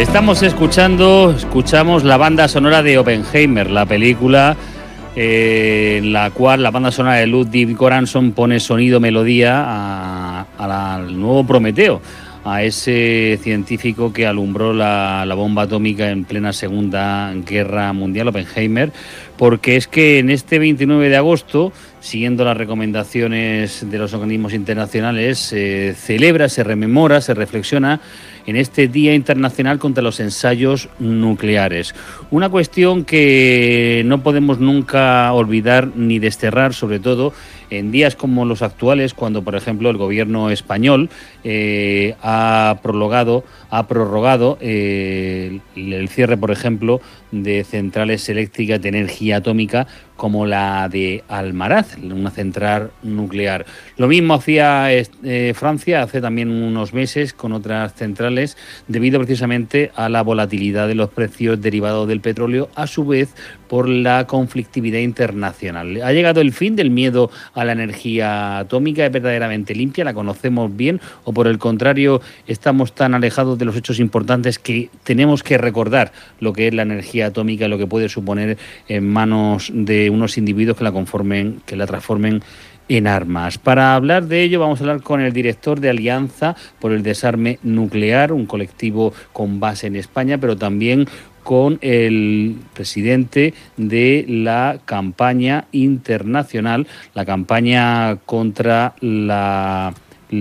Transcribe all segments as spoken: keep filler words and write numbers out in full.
Estamos escuchando, escuchamos la banda sonora de Oppenheimer, la película eh, en la cual la banda sonora de Ludwig Göransson pone sonido, melodía a, a la, al nuevo Prometeo, a ese científico que alumbró la, la bomba atómica en plena Segunda Guerra Mundial, Oppenheimer, porque es que en este veintinueve de agosto, siguiendo las recomendaciones de los organismos internacionales, se eh, celebra, se rememora, se reflexiona en este Día Internacional contra los Ensayos Nucleares. Una cuestión que no podemos nunca olvidar ni desterrar, sobre todo en días como los actuales, cuando, por ejemplo, el gobierno español eh, ha prorrogado, ha prorrogado eh, el, el cierre, por ejemplo, de centrales eléctricas de energía atómica como la de Almaraz, una central nuclear. Lo mismo hacía eh, Francia hace también unos meses con otras centrales, debido precisamente a la volatilidad de los precios derivados del petróleo, a su vez por la conflictividad internacional. ¿Ha llegado el fin del miedo a la energía atómica? ¿Es verdaderamente limpia? ¿La conocemos bien? ¿O por el contrario estamos tan alejados de los hechos importantes que tenemos que recordar lo que es la energía atómica y lo que puede suponer en manos de unos individuos que la conformen, que la transformen en armas? Para hablar de ello vamos a hablar con el director de Alianza por el Desarme Nuclear, un colectivo con base en España, pero también con el presidente de la campaña internacional, la campaña contra la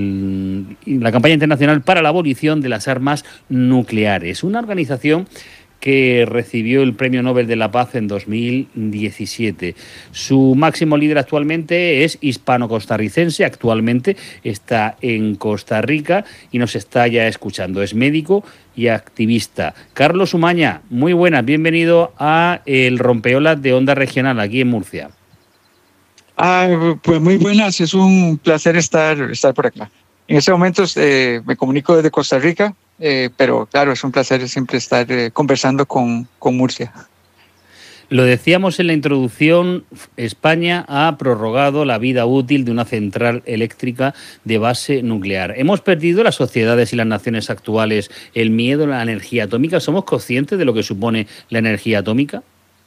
la campaña internacional para la abolición de las armas nucleares, una organización que recibió el Premio Nobel de la Paz en dos mil diecisiete. Su máximo líder actualmente es hispano-costarricense, actualmente está en Costa Rica y nos está ya escuchando. Es médico y activista. Carlos Umaña, muy buenas, bienvenido a El Rompeolas de Onda Regional, aquí en Murcia. Ah, pues muy buenas, es un placer estar, estar por acá. En este momento eh, me comunico desde Costa Rica, eh, pero claro, es un placer siempre estar eh, conversando con, con Murcia. Lo decíamos en la introducción, España ha prorrogado la vida útil de una central eléctrica de base nuclear. ¿Hemos perdido las sociedades y las naciones actuales el miedo a la energía atómica? ¿Somos conscientes de lo que supone la energía atómica?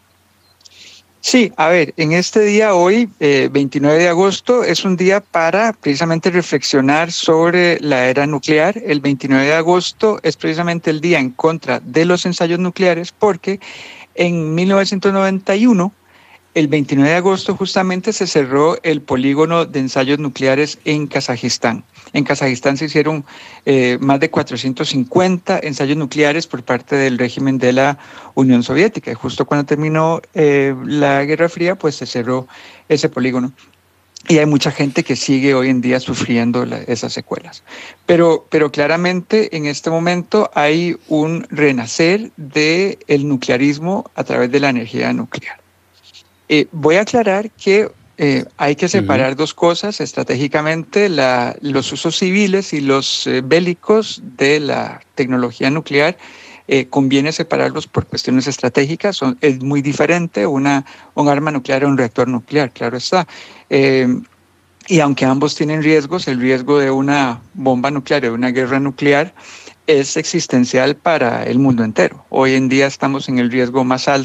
Sí, a ver, en este día hoy, eh, veintinueve de agosto, es un día para precisamente reflexionar sobre la era nuclear. El veintinueve de agosto es precisamente el día en contra de los ensayos nucleares porque en mil novecientos noventa y uno, el veintinueve de agosto justamente se cerró el polígono de ensayos nucleares en Kazajistán. En Kazajistán se hicieron eh, más de cuatrocientos cincuenta ensayos nucleares por parte del régimen de la Unión Soviética. Y justo cuando terminó eh, la Guerra Fría, pues se cerró ese polígono. Y hay mucha gente que sigue hoy en día sufriendo la, esas secuelas. Pero, pero claramente en este momento hay un renacer del nuclearismo a través de la energía nuclear. Eh, voy a aclarar que eh, hay que separar uh-huh. dos cosas estratégicamente, la, los usos civiles y los eh, bélicos de la tecnología nuclear. Eh, conviene separarlos por cuestiones estratégicas. Son, es muy diferente una, un arma nuclear a un reactor nuclear, claro está. Eh, y aunque ambos tienen riesgos, el riesgo de una bomba nuclear, de una guerra nuclear, es existencial para el mundo entero. Hoy en día estamos en el riesgo más alto